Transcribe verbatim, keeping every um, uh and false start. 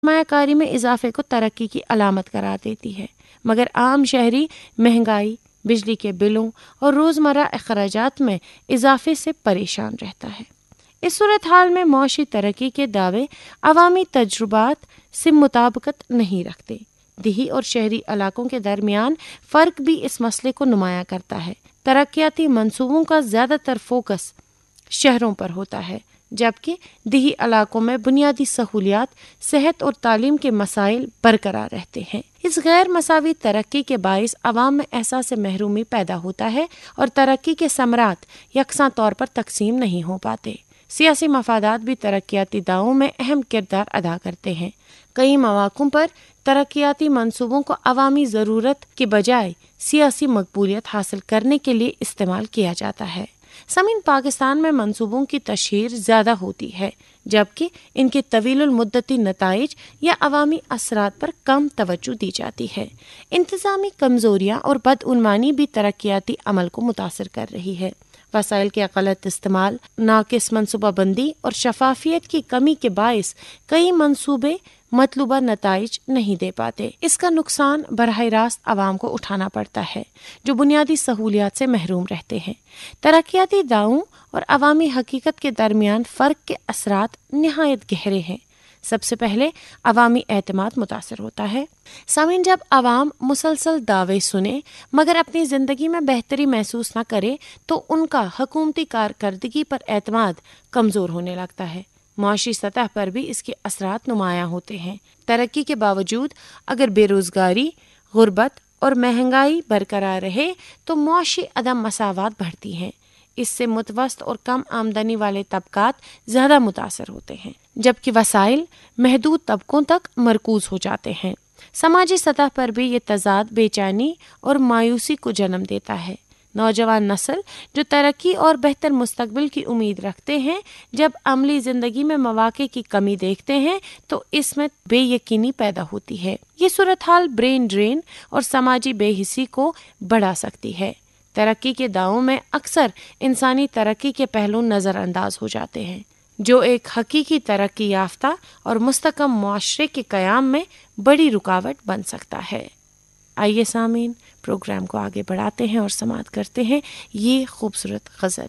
سرمایہ کاری میں اضافے کو ترقی کی علامت قرار دیتی ہے، مگر عام شہری مہنگائی، بجلی کے بلوں اور روزمرہ اخراجات میں اضافے سے پریشان رہتا ہے۔ اس صورتحال میں معاشی ترقی کے دعوے عوامی تجربات سے مطابقت نہیں رکھتے۔ دیہی اور شہری علاقوں کے درمیان فرق بھی اس مسئلے کو نمایاں کرتا ہے۔ ترقیاتی منصوبوں کا زیادہ تر فوکس شہروں پر ہوتا ہے، جبکہ دیہی علاقوں میں بنیادی سہولیات، صحت اور تعلیم کے مسائل برقرار رہتے ہیں۔ اس غیر مساوی ترقی کے باعث عوام میں احساس محرومی پیدا ہوتا ہے اور ترقی کے ثمرات یکساں طور پر تقسیم نہیں ہو پاتے۔ سیاسی مفادات بھی ترقیاتی دعووں میں اہم کردار ادا کرتے ہیں۔ کئی مواقع پر ترقیاتی منصوبوں کو عوامی ضرورت کے بجائے سیاسی مقبولیت حاصل کرنے کے لیے استعمال کیا جاتا ہے۔ سامعین، پاکستان میں منصوبوں کی تشہیر زیادہ ہوتی ہے، جبکہ ان کے طویل المدتی نتائج یا عوامی اثرات پر کم توجہ دی جاتی ہے۔ انتظامی کمزوریاں اور بدعنوانی بھی ترقیاتی عمل کو متاثر کر رہی ہے۔ وسائل کے غلط استعمال، ناقص منصوبہ بندی اور شفافیت کی کمی کے باعث کئی منصوبے مطلوبہ نتائج نہیں دے پاتے۔ اس کا نقصان براہ راست عوام کو اٹھانا پڑتا ہے، جو بنیادی سہولیات سے محروم رہتے ہیں۔ ترقیاتی دعووں اور عوامی حقیقت کے درمیان فرق کے اثرات نہایت گہرے ہیں۔ سب سے پہلے عوامی اعتماد متاثر ہوتا ہے۔ سامعین، جب عوام مسلسل دعوے سنے مگر اپنی زندگی میں بہتری محسوس نہ کرے تو ان کا حکومتی کارکردگی پر اعتماد کمزور ہونے لگتا ہے۔ معاشی سطح پر بھی اس کے اثرات نمایاں ہوتے ہیں۔ ترقی کے باوجود اگر بے روزگاری، غربت اور مہنگائی برقرار رہے تو معاشی عدم مساوات بڑھتی ہیں۔ اس سے متوسط اور کم آمدنی والے طبقات زیادہ متاثر ہوتے ہیں، جبکہ وسائل محدود طبقوں تک مرکوز ہو جاتے ہیں۔ سماجی سطح پر بھی یہ تضاد بے چینی اور مایوسی کو جنم دیتا ہے۔ نوجوان نسل جو ترقی اور بہتر مستقبل کی امید رکھتے ہیں، جب عملی زندگی میں مواقع کی کمی دیکھتے ہیں تو اس میں بے یقینی پیدا ہوتی ہے۔ یہ صورتحال برین ڈرین اور سماجی بے حسی کو بڑھا سکتی ہے۔ ترقی کے دعووں میں اکثر انسانی ترقی کے پہلو نظر انداز ہو جاتے ہیں، جو ایک حقیقی ترقی یافتہ اور مستحکم معاشرے کے قیام میں بڑی رکاوٹ بن سکتا ہے۔ آئیے سامعین، پروگرام کو آگے بڑھاتے ہیں اور سماعت کرتے ہیں یہ خوبصورت غزل۔